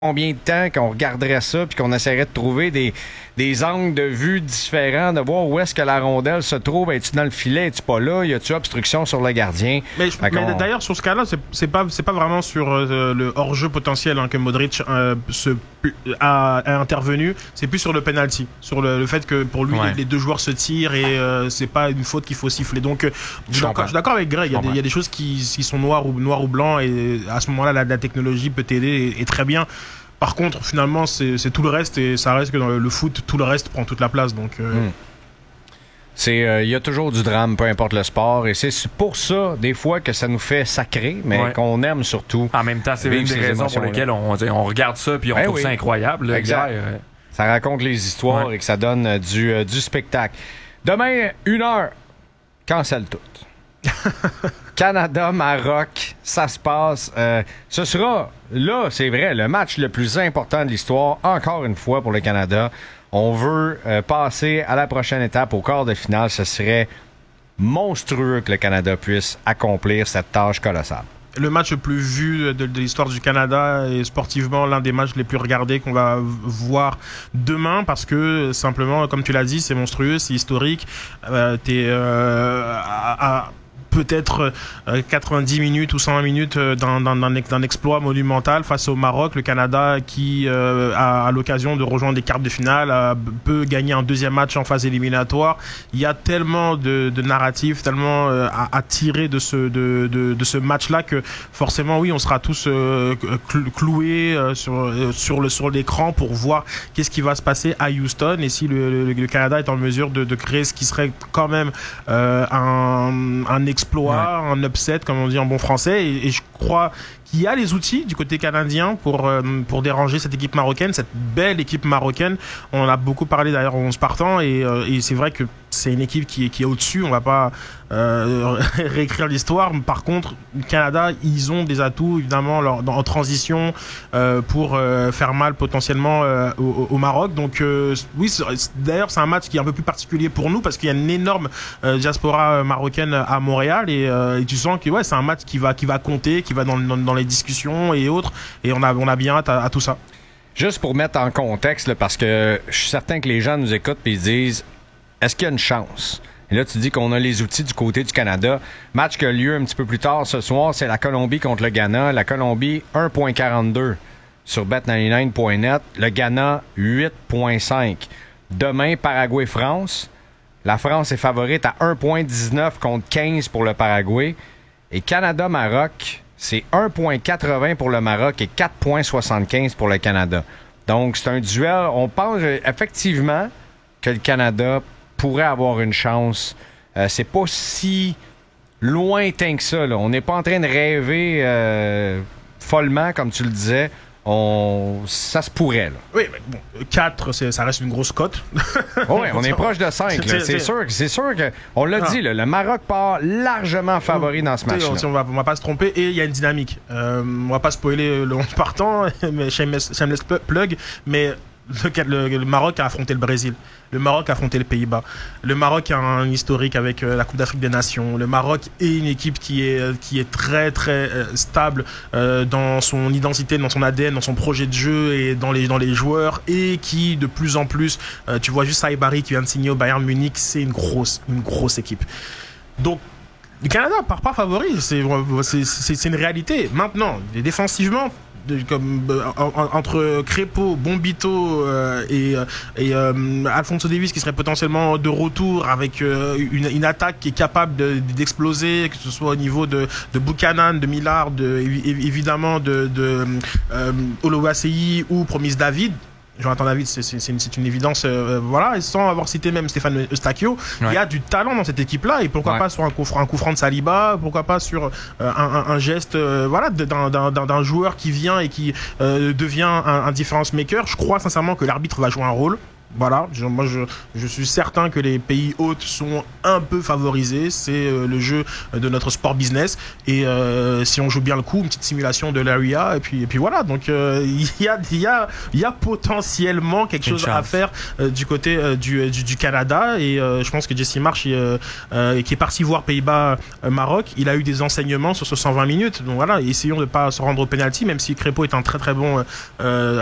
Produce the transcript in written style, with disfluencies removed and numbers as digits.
combien de temps qu'on regarderait ça puis qu'on essaierait de trouver des angles de vue différents, de voir où est-ce que la rondelle se trouve. Es-tu dans le filet? Es-tu pas là? Y a-tu obstruction sur le gardien? Mais d'ailleurs, sur ce cas-là, c'est pas vraiment sur le hors-jeu potentiel que Modric a intervenu. C'est plus sur le penalty, sur le fait que pour lui, les deux joueurs se tirent et c'est pas une faute qu'il faut siffler. Donc, je suis d'accord avec Greg. Il y a des choses qui sont noires ou blanc, et à ce moment-là, la technologie peut t'aider et très bien. Par contre, finalement, c'est tout le reste, et ça reste que dans le foot, tout le reste prend toute la place. Donc, il y a toujours du drame, peu importe le sport, et c'est pour ça, des fois, que ça nous fait sacrer, mais qu'on aime surtout. En même temps, c'est une des raisons pour lesquelles on regarde ça puis on trouve ça incroyable. Exact. Ça raconte les histoires et que ça donne du spectacle. Demain, 1h, cancelle tout. Canada-Maroc, ça se passe. Ce sera, là, c'est vrai, le match le plus important de l'histoire, encore une fois pour le Canada. On veut passer à la prochaine étape, au quart de finale. Ce serait monstrueux que le Canada puisse accomplir cette tâche colossale. Le match le plus vu de l'histoire du Canada et sportivement l'un des matchs les plus regardés qu'on va voir demain, parce que simplement, comme tu l'as dit, c'est monstrueux, c'est historique. T'es peut-être 90 minutes ou 120 minutes d'un exploit monumental face au Maroc. Le Canada qui a l'occasion de rejoindre les quarts de finale, peut gagner un deuxième match en phase éliminatoire. Il y a tellement de narratifs, tellement à tirer de ce match-là, que forcément, oui, on sera tous cloués sur l'écran pour voir qu'est-ce qui va se passer à Houston, et si le Canada est en mesure de créer ce qui serait quand même un exploit, un upset, comme on dit en bon français, et je crois qu'il y a les outils du côté canadien pour déranger cette équipe marocaine, cette belle équipe marocaine. On en a beaucoup parlé d'ailleurs en 11 partants, et c'est vrai que c'est une équipe qui est au-dessus. On va pas réécrire l'histoire. Par contre, le Canada, ils ont des atouts évidemment en transition pour faire mal potentiellement au Maroc. Donc oui, d'ailleurs c'est un match qui est un peu plus particulier pour nous, parce qu'il y a une énorme diaspora marocaine à Montréal, et tu sens que c'est un match qui va compter, qui va dans les discussions et autres, et on a bien hâte à tout ça. Juste pour mettre en contexte, là, parce que je suis certain que les gens nous écoutent et ils disent, est-ce qu'il y a une chance? Et là, tu dis qu'on a les outils du côté du Canada. Match qui a lieu un petit peu plus tard ce soir, c'est la Colombie contre le Ghana. La Colombie, 1.42 sur bet99.net. Le Ghana, 8.5. Demain, Paraguay-France. La France est favorite à 1.19 contre 15 pour le Paraguay. Et Canada-Maroc, c'est 1.80 pour le Maroc et 4.75 pour le Canada. Donc, c'est un duel. On pense effectivement que le Canada pourrait avoir une chance. C'est pas si lointain que ça, là. On n'est pas en train de rêver follement, comme tu le disais. Ça se pourrait, là. Oui, mais bon, 4, ça reste une grosse cote. Oui, on est proche de 5. Là. C'est sûr que on l'a dit, là, le Maroc part largement favori dans ce match-là. On va pas se tromper, et il y a une dynamique. On va pas spoiler le 11 partant, mais shameless plug, mais le Maroc a affronté le Brésil. Le Maroc a affronté les Pays-Bas. Le Maroc a un historique avec la Coupe d'Afrique des Nations. Le Maroc est une équipe qui est très très stable dans son identité, dans son ADN, dans son projet de jeu et dans les joueurs, et qui de plus en plus, tu vois juste Saïbari qui vient de signer au Bayern Munich, c'est une grosse équipe. Donc le Canada part pas favori, c'est une réalité. Maintenant, défensivement, entre Crépeau, Bombito et Alphonso Davies, qui serait potentiellement de retour avec une attaque qui est capable d'exploser, que ce soit au niveau de Buchanan, de Millard, évidemment de Oluwaseyi ou Promise David. Jonathan David, c'est une évidence, voilà, et sans avoir cité même Stéphane Eustáquio, il y a du talent dans cette équipe-là, et pourquoi pas sur un coup franc de Saliba, pourquoi pas sur un geste d'un joueur qui vient et qui devient un difference maker. Je crois sincèrement que l'arbitre va jouer un rôle. Voilà, je suis certain que les pays hôtes sont un peu favorisés. C'est le jeu de notre sport business. Et si on joue bien le coup, une petite simulation de l'area. Et puis voilà. Donc il y a potentiellement quelque chose à faire du côté du Canada. Et je pense que Jesse Marsch, qui est parti voir Pays-Bas, Maroc, il a eu des enseignements sur ce 120 minutes. Donc voilà, essayons de pas se rendre au penalty, même si Crépeau est un très très bon